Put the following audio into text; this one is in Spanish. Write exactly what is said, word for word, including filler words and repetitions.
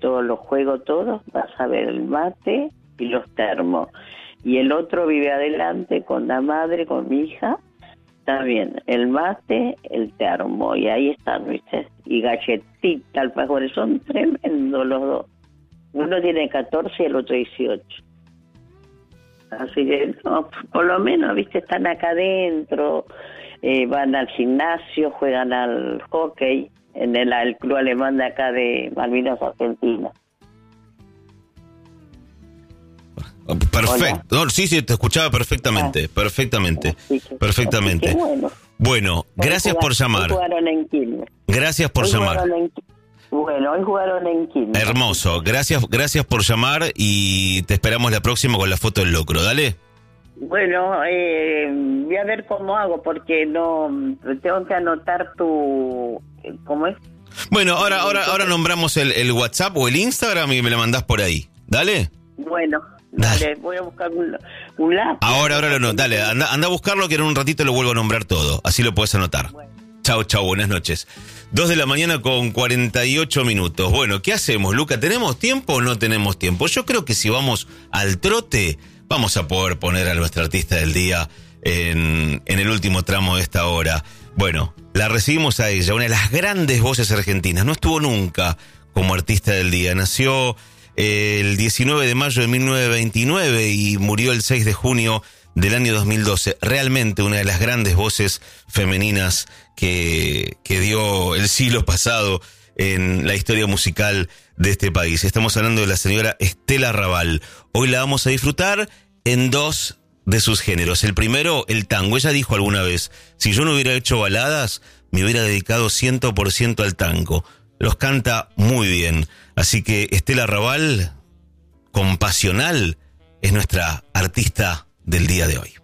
todos los juegos, todos, vas a ver el mate y los termos. Y el otro vive adelante con la madre, con mi hija, también el mate, el termo, y ahí están, ¿viste? Y galletita, alfajores, son tremendos los dos. Uno tiene catorce y el otro dieciocho. Así que, no, por lo menos, ¿viste? Están acá adentro, eh, van al gimnasio, juegan al hockey, en el, el club alemán de acá de Malvinas, Argentina. Perfecto. No, sí, sí, te escuchaba perfectamente, ah, perfectamente, así que, perfectamente. Así que bueno, bueno, gracias jugar, por llamar. Hoy jugaron en Quilmes. Gracias por hoy llamar. En, bueno, hoy jugaron en Quilmes. Hermoso, gracias, gracias por llamar y te esperamos la próxima con la foto del locro, dale. Bueno, eh, voy a ver cómo hago porque no tengo que anotar tu, ¿cómo es? Bueno, ahora, ahora, ahora nombramos el, el WhatsApp o el Instagram y me lo mandás por ahí, dale. Bueno. Dale, dale, voy a buscar un, un lápiz. Ahora, ahora lo no, dale, anda, anda a buscarlo que en un ratito lo vuelvo a nombrar todo, así lo puedes anotar. Bueno. Chau, chau, buenas noches. Dos de la mañana con cuarenta y ocho minutos. Bueno, ¿qué hacemos, Luca? ¿Tenemos tiempo o no tenemos tiempo? Yo creo que si vamos al trote, vamos a poder poner a nuestra artista del día en, en el último tramo de esta hora. Bueno, la recibimos a ella, una de las grandes voces argentinas. No estuvo nunca como artista del día. Nació el diecinueve de mayo de mil novecientos veintinueve y murió el seis de junio del año dos mil doce. Realmente una de las grandes voces femeninas que, que dio el siglo pasado en la historia musical de este país. Estamos hablando de la señora Estela Raval. Hoy la vamos a disfrutar en dos de sus géneros. El primero, el tango. Ella dijo alguna vez, si yo no hubiera hecho baladas, me hubiera dedicado cien por ciento al tango. Los canta muy bien. Así que Estela Raval, Compasional, es nuestra artista del día de hoy.